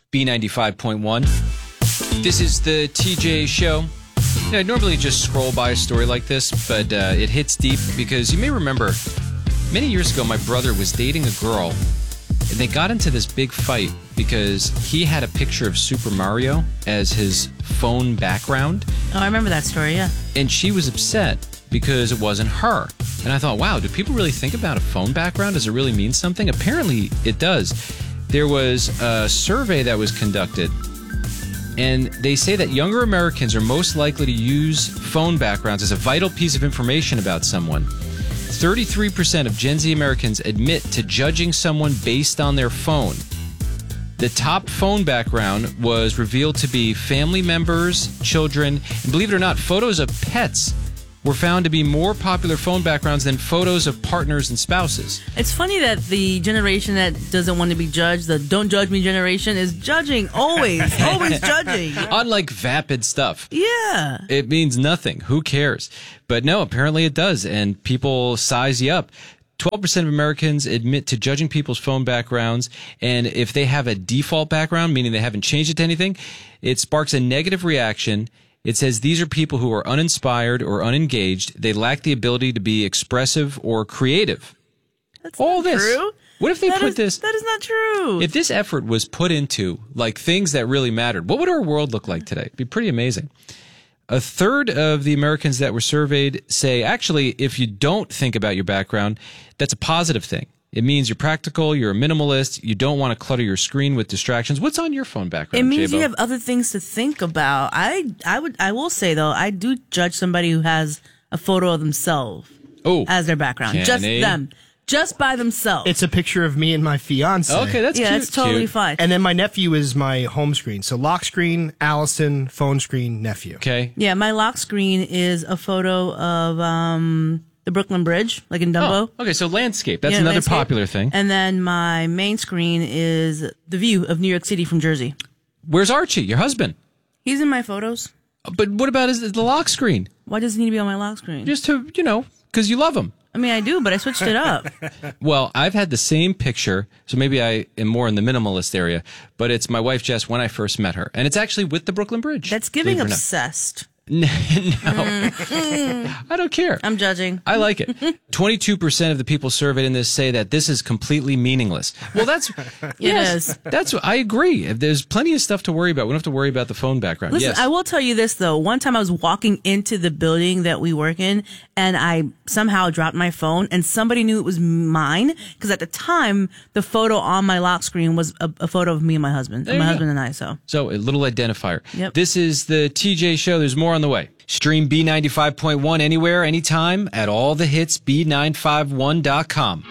B95.1. This is the TJ Show. I normally just scroll by a story like this, but it hits deep because you may remember many years ago my brother was dating a girl, and they got into this big fight because he had a picture of Super Mario as his phone background. Oh, I remember that story, yeah. And she was upset because it wasn't her. And I thought, wow, do people really think about a phone background? Does it really mean something? Apparently it does. There was a survey that was conducted, and they say that younger Americans are most likely to use phone backgrounds as a vital piece of information about someone. 33% of Gen Z Americans admit to judging someone based on their phone. The top phone background was revealed to be family members, children, and believe it or not, photos of pets were found to be more popular phone backgrounds than photos of partners and spouses. It's funny that the generation that doesn't want to be judged, the don't judge me generation, is judging always, always judging. Unlike vapid stuff. Yeah. It means nothing. Who cares? But no, apparently it does, and people size you up. 12% of Americans admit to judging people's phone backgrounds, and if they have a default background, meaning they haven't changed it to anything, it sparks a negative reaction. It says these are people who are uninspired or unengaged. They lack the ability to be expressive or creative. That's not true. What if they put this? That is not true. If this effort was put into like things that really mattered, what would our world look like today? It'd be pretty amazing. A third of the Americans that were surveyed say, actually, if you don't think about your background, that's a positive thing. It means you're practical, you're a minimalist, you don't want to clutter your screen with distractions. What's on your phone background, It means J-Bo? you have other things to think about. I will say, though, I do judge somebody who has a photo of themselves as their background. Kenny. Just them. Just by themselves. It's a picture of me and my fiance. Okay, that's cute. Yeah, it's totally Cute. fine. And then my nephew is my home screen. So lock screen, Allison, phone screen, nephew. Okay. Yeah, my lock screen is a photo of the Brooklyn Bridge, like in Dumbo. Oh, okay, so landscape. That's Yeah, another landscape. popular thing. And then my main screen is the view of New York City from Jersey. Where's Archie, your husband? He's in my photos. But what about the lock screen? Why does he need to be on my lock screen? Just to, because you love him. I mean, I do, but I switched it up. Well, I've had the same picture, so maybe I am more in the minimalist area, but it's my wife, Jess, when I first met her. And it's actually with the Brooklyn Bridge. That's giving believe it or not. obsessed. No. I don't care. I'm judging. I like it. 22% of the people surveyed in this say that this is completely meaningless. Well, that's is. That's I agree. There's plenty of stuff to worry about. We don't have to worry about the phone background. Listen, yes. I will tell you this, though. One time I was walking into the building that we work in, and I somehow dropped my phone, and somebody knew it was mine, because at the time, the photo on my lock screen was a photo of me and my husband. There you My go. husband and I, so. So a little identifier. Yep. This is the TJ Show. There's more on the way. Stream B95.1 anywhere, anytime at all the hits B951.com.